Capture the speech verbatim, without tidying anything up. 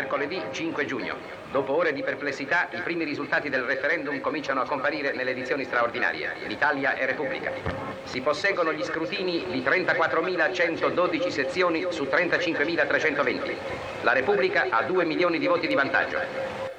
mercoledì cinque giugno. Dopo ore di perplessità, i primi risultati del referendum cominciano a comparire nelle edizioni straordinarie. L'Italia è Repubblica. Si posseggono gli scrutini di trentaquattromilacentododici sezioni su trentacinquemilatrecentoventi. La Repubblica ha due milioni di voti di vantaggio.